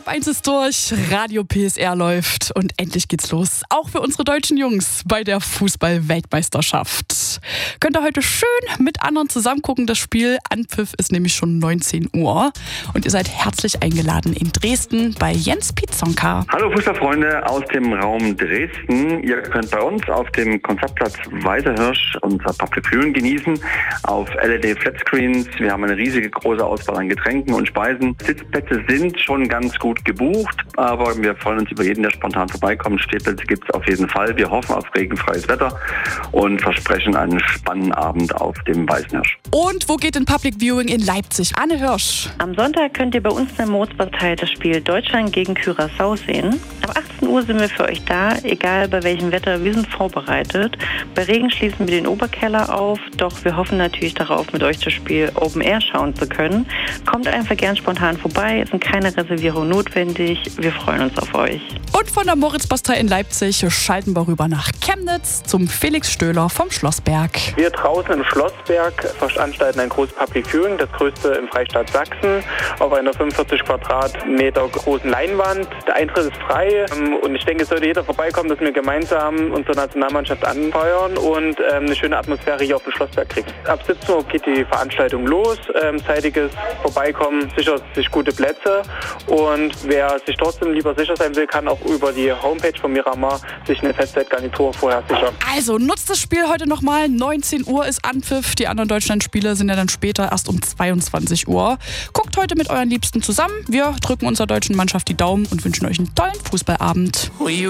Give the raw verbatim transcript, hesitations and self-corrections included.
Halb eins ist durch, Radio P S R läuft und endlich geht's los. Auch für unsere deutschen Jungs bei der Fußball-Weltmeisterschaft. Könnt ihr heute schön mit anderen zusammen gucken. Das Spiel Anpfiff ist nämlich schon neunzehn Uhr. Und ihr seid herzlich eingeladen in Dresden bei Jens Pietzonka. Hallo Fußballfreunde aus dem Raum Dresden. Ihr könnt bei uns auf dem Konzertplatz Weißerhirsch unser Public Viewing genießen. Auf L E D Flatscreens. Wir haben eine riesige große Auswahl an Getränken und Speisen. Sitzplätze sind schon ganz gut gebucht, aber wir freuen uns über jeden, der spontan vorbeikommt. Stehplätze gibt es auf jeden Fall. Wir hoffen auf regenfreies Wetter und versprechen einen spannenden Abend auf dem Weißenhirsch. Und wo geht denn Public Viewing in Leipzig? Anne Hirsch. Am Sonntag könnt ihr bei uns in der Mozartei das Spiel Deutschland gegen Curaçao sehen. Ab achtzehn Uhr sind wir für euch da, egal bei welchem Wetter. Wir sind vorbereitet. Bei Regen schließen wir den Oberkeller auf, doch wir hoffen natürlich darauf, mit euch das Spiel Open Air schauen zu können. Kommt einfach gern spontan vorbei, es sind keine Reservierungen notwendig. Wir freuen uns auf euch. Und von der Moritzbastei in Leipzig schalten wir rüber nach Chemnitz zum Felix Stöhler vom Schlossberg. Wir draußen im Schlossberg veranstalten ein großes Public Viewing, das größte im Freistaat Sachsen, auf einer fünfundvierzig Quadratmeter großen Leinwand. Der Eintritt ist frei und ich denke, es sollte jeder vorbeikommen, dass wir gemeinsam unsere Nationalmannschaft anfeuern und eine schöne Atmosphäre hier auf dem Schlossberg kriegen. Ab siebzehn Uhr geht die Veranstaltung los, zeitiges Vorbeikommen sichert sich gute Plätze und wer sich trotzdem lieber sicher sein will, kann auch über die Homepage von Miramar sich eine Festzeitgarnitur vorher sichern. Also nutzt das Spiel heute nochmal. neunzehn Uhr ist Anpfiff. Die anderen Deutschlandspiele sind ja dann später erst um zweiundzwanzig Uhr. Guckt heute mit euren Liebsten zusammen. Wir drücken unserer deutschen Mannschaft die Daumen und wünschen euch einen tollen Fußballabend.